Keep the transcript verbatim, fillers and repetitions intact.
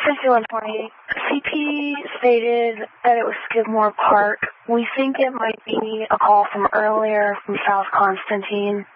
fifty-one twenty. C P stated that it was Skidmore Park. We think it might be a call from earlier from South Constantine.